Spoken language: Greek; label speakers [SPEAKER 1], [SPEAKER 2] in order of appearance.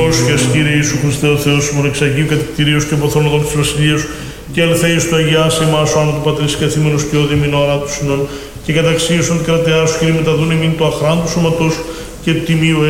[SPEAKER 1] Πρόσχες, Κύριε Ιησού Χριστέ, ο Θεός ημών, εξ Αγίου κατηκτηρίως και ποθών οδόν της Βασιλείας, και αλθέης του Αγιάς εμάς ο άνω του Πατρίς καθήμενος και οδήμην ο αράτου συνών, και καταξίωσον κρατεάς, Κύριε, μεταδούν ημίν το αχράντου σώματός και του τιμίου